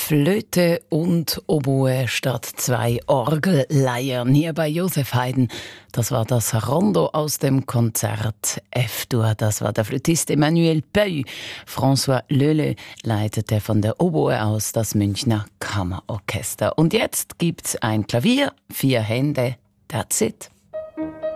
Flöte und Oboe statt 2 Orgelleiern hier bei Josef Haydn. Das war das Rondo aus dem Konzert F-Dur. Das war der Flötist Emmanuel Peu. François Leleu leitete von der Oboe aus das Münchner Kammerorchester. Und jetzt gibt's ein Klavier, 4 Hände, that's it.